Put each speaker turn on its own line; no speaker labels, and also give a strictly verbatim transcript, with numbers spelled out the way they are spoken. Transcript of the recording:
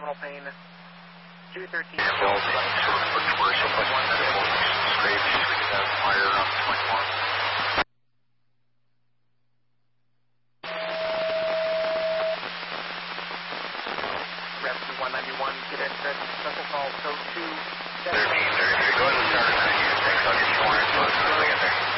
Terminal Pane, two thirteen.
Ambulance, worse, straight, fire on twenty-one.
Rescue one ninety-one, get entrance, special call, code two.
thirteen, thirteen, go ahead and start it. Thanks, I'll get you more info as soon as I get there.